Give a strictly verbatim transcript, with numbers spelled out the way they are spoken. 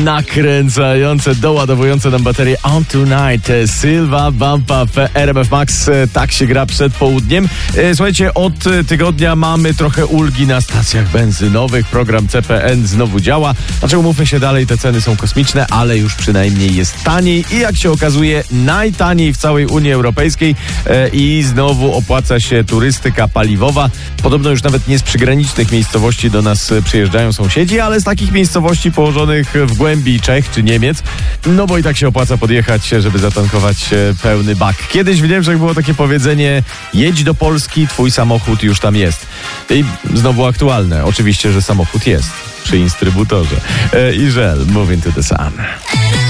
nakręcające, doładowujące nam baterię On Tonight, Sylwa Bumpa w R M F Max. Tak się gra przed południem. Słuchajcie, od tygodnia mamy trochę ulgi na stacjach benzynowych. Program C P N znowu działa. Znaczy, umówmy się, dalej te ceny są kosmiczne, ale już przynajmniej jest taniej i jak się okazuje, najtaniej w całej Unii Europejskiej. I znowu opłaca się turystyka paliwowa. Podobno już nawet nie z przygranicznych miejscowości do nas przyjeżdżają sąsiedzi, ale z takich miejscowości położonych w głębi Czech czy Niemiec. No bo i tak się opłaca podjechać, żeby zatankować pełny bak. Kiedyś w Niemczech było takie powiedzenie: jedź do Polski, twój samochód już tam jest. I znowu aktualne. Oczywiście, że samochód jest przy instrybutorze. I żel, Moving to the Sun.